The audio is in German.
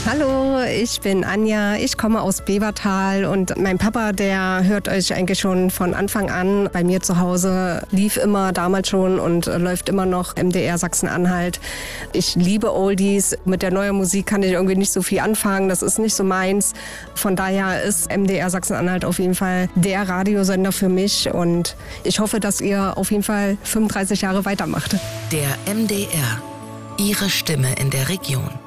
Hallo, ich bin Anja, ich komme aus Bevertal und mein Papa, der hört euch eigentlich schon von Anfang an. Bei mir zu Hause lief immer damals schon und läuft immer noch MDR Sachsen-Anhalt. Ich liebe Oldies, mit der neuen Musik kann ich irgendwie nicht so viel anfangen, das ist nicht so meins. Von daher ist MDR Sachsen-Anhalt auf jeden Fall der Radiosender für mich und ich hoffe, dass ihr auf jeden Fall 35 Jahre weitermacht. Der MDR, Ihre Stimme in der Region.